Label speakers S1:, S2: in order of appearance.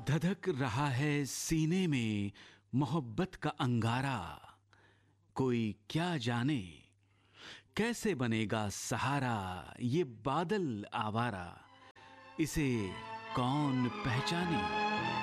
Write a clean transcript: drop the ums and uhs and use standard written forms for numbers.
S1: धधक रहा है सीने में मोहब्बत का अंगारा। कोई क्या जाने कैसे बनेगा सहारा ये बादल आवारा। इसे कौन पहचाने।